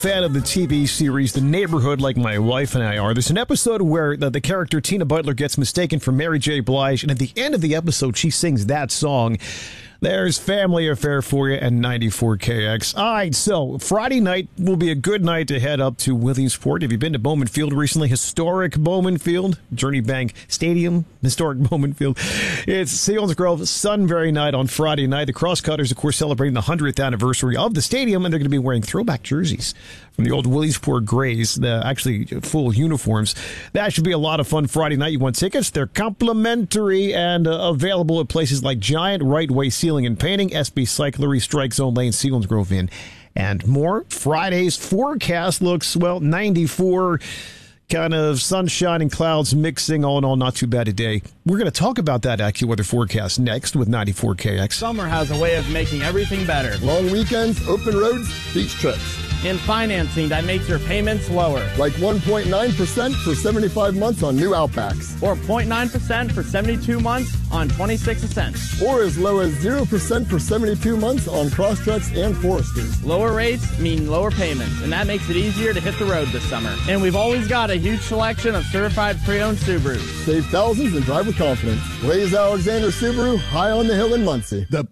Fan of the TV series The Neighborhood, like my wife and I are. There's an episode where the character Tina Butler gets mistaken for Mary J. Blige, and at the end of the episode, she sings that song. There's Family Affair for you and 94KX. All right, so Friday night will be a good night to head up to Williamsport. Have you been to Bowman Field recently? Historic Bowman Field, Journey Bank Stadium, historic Bowman Field. It's Selinsgrove Sunbury night on Friday night. The Crosscutters, of course, celebrating the 100th anniversary of the stadium, and they're going to be wearing throwback jerseys from the old Williamsport Grays, actually full uniforms. That should be a lot of fun Friday night. You want tickets? They're complimentary and available at places like Giant, Right Way Ceiling and Painting, SB Cyclery, Strike Zone Lane, Selinsgrove Inn, and more. Friday's forecast looks, 94, kind of sunshine and clouds mixing. All in all, not too bad a day. We're going to talk about that AccuWeather forecast next with 94KX. Summer has a way of making everything better. Long weekends, open roads, beach trips. And financing that makes your payments lower. Like 1.9% for 75 months on new Outbacks. Or 0.9% for 72 months on 26 Ascents. Or as low as 0% for 72 months on Crosstreks and Foresters. Lower rates mean lower payments, and that makes it easier to hit the road this summer. And we've always got a huge selection of certified pre-owned Subarus. Save thousands and drive with confidence. Blaze Alexander Subaru, high on the hill in Muncie. The